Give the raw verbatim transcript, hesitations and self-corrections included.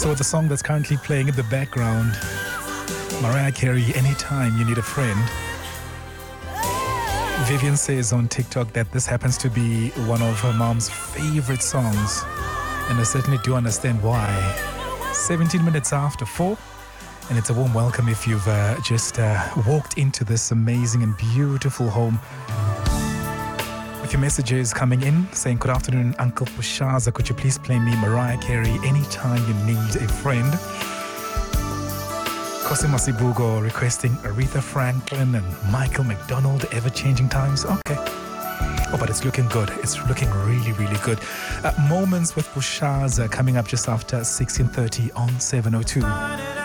So the song that's currently playing in the background, Mariah Carey, Anytime You Need a Friend. Vivian says on TikTok that this happens to be one of her mom's favorite songs, and I certainly do understand why. seventeen minutes after four, and it's a warm welcome if you've uh, just uh, walked into this amazing and beautiful home. With your messages coming in saying, good afternoon, Uncle Pushaza, could you please play me Mariah Carey, Anytime You Need a Friend? Cosimo Sibugo requesting Aretha Franklin and Michael McDonald, Ever Changing Times. Okay. Oh, but it's looking good. It's looking really, really good. Uh, moments with Pushaza coming up just after sixteen thirty on seven oh two.